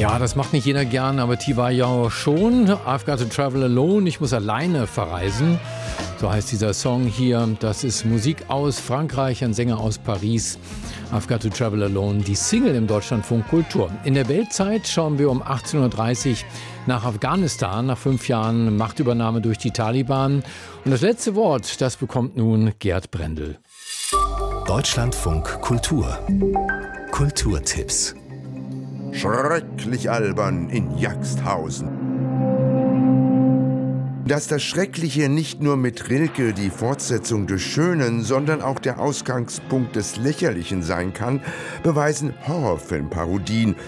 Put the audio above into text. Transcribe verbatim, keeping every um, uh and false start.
Ja, das macht nicht jeder gern, aber Tiva Yao schon. I've got to travel alone, ich muss alleine verreisen. So heißt dieser Song hier. Das ist Musik aus Frankreich, ein Sänger aus Paris. I've got to travel alone, die Single im Deutschlandfunk Kultur. In der Weltzeit schauen wir um achtzehn Uhr dreißig nach Afghanistan, nach fünf Jahren Machtübernahme durch die Taliban. Und das letzte Wort, das bekommt nun Gerd Brendel. Deutschlandfunk Kultur. Kulturtipps. Schrecklich albern in Jagsthausen. Dass das Schreckliche nicht nur mit Rilke die Fortsetzung des Schönen, sondern auch der Ausgangspunkt des Lächerlichen sein kann, beweisen Horrorfilmparodien